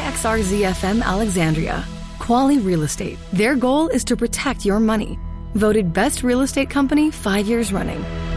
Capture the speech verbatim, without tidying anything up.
X R Z F M Alexandria. Quali Real Estate. Their goal is to protect your money. Voted best real estate company five years running.